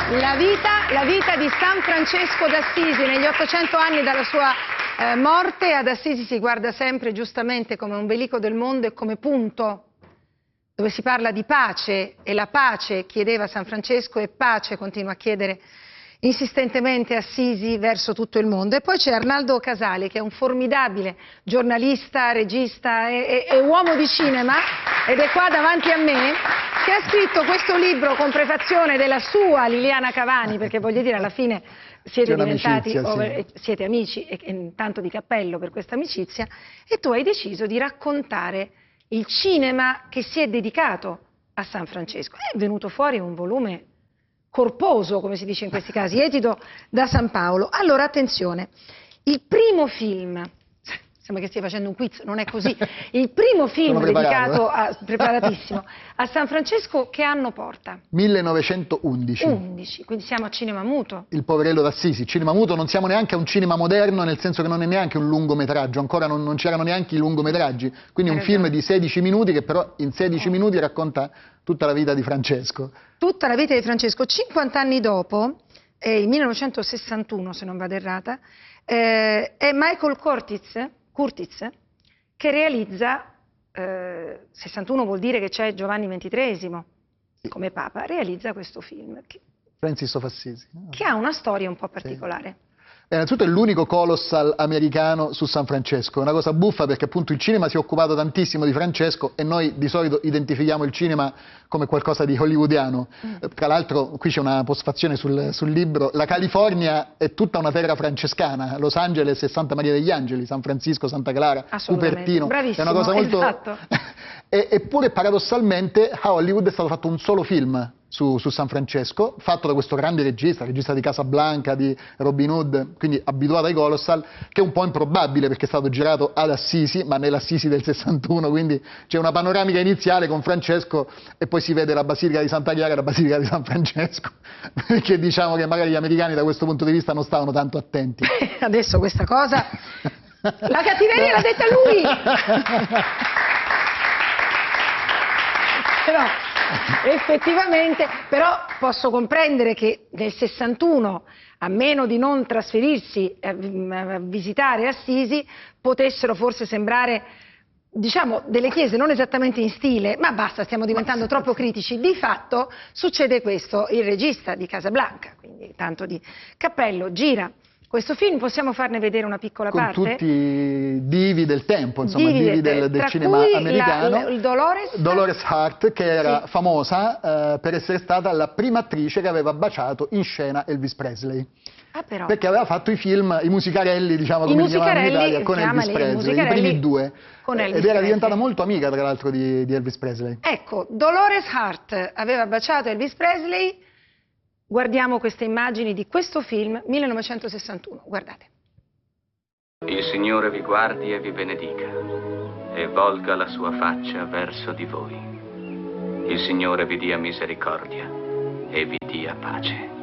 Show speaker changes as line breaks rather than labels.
La vita di San Francesco d'Assisi negli 800 anni dalla sua morte. Ad Assisi si guarda sempre giustamente come ombelico del mondo e come punto dove si parla di pace, e la pace chiedeva San Francesco e pace continua a chiedere insistentemente Assisi verso tutto il mondo. E poi c'è Arnaldo Casali, che è un formidabile giornalista, regista e uomo di cinema, ed è qua davanti a me, che ha scritto questo libro con prefazione della sua Liliana Cavani, perché voglio dire, alla fine siete diventati, siete amici, e tanto di cappello per questa amicizia, e tu hai deciso di raccontare il cinema che si è dedicato a San Francesco. È venuto fuori un volume corposo, come si dice in questi casi, edito da San Paolo. Allora, attenzione, il primo film, sembra che stia facendo un quiz, non è così, il primo film dedicato, preparatissimo, a San Francesco, che anno porta?
1911.
11, quindi siamo a cinema muto.
Il Poverello d'Assisi, cinema muto, non siamo neanche a un cinema moderno, nel senso che non è neanche un lungometraggio, ancora non c'erano neanche i lungometraggi, quindi un film di 16 minuti che però in 16 minuti racconta tutta la vita di Francesco. Tutta la vita di Francesco.
50 anni dopo, il 1961 se non vado errata, è Michael Curtiz che realizza, 61 vuol dire che c'è Giovanni XXIII come Papa, realizza questo film
Francis of Assisi,
che ha una storia un po' particolare.
Innanzitutto è l'unico colossal americano su San Francesco, è una cosa buffa perché appunto il cinema si è occupato tantissimo di Francesco e noi di solito identifichiamo il cinema come qualcosa di hollywoodiano. Tra l'altro qui c'è una postfazione sul libro: la California è tutta una terra francescana, Los Angeles è Santa Maria degli Angeli, San Francisco, Santa Clara, Cupertino,
bravissimo,
è una cosa molto...
esatto.
Eppure paradossalmente a Hollywood è stato fatto un solo film su San Francesco, fatto da questo grande regista di Casablanca, di Robin Hood, quindi abituato ai colossal, che è un po' improbabile perché è stato girato ad Assisi, ma nell'Assisi del 61, quindi c'è una panoramica iniziale con Francesco e poi si vede la Basilica di Santa Chiara e la Basilica di San Francesco, perché diciamo che magari gli americani da questo punto di vista non stavano tanto attenti.
Adesso questa cosa, la cattiveria l'ha detta lui! Però effettivamente, però posso comprendere che nel 61, a meno di non trasferirsi a visitare Assisi, potessero forse sembrare, diciamo, delle chiese non esattamente in stile, ma basta, stiamo diventando troppo critici. Di fatto succede questo: il regista di Casablanca, quindi tanto di cappello, gira questo film. Possiamo farne vedere una piccola parte?
Con tutti i divi del tempo, insomma, divi del cinema americano.
Il
Dolores Hart, che era famosa per essere stata la prima attrice che aveva baciato in scena Elvis Presley.
Però.
Perché aveva fatto i film, i musicarelli, diciamo, come li chiamavano in Italia, con Elvis Presley, i primi due. Ed era diventata molto amica, tra l'altro, di Elvis Presley.
Ecco, Dolores Hart aveva baciato Elvis Presley. Guardiamo queste immagini di questo film 1961, guardate.
Il Signore vi guardi e vi benedica e volga la sua faccia verso di voi. Il Signore vi dia misericordia e vi dia pace.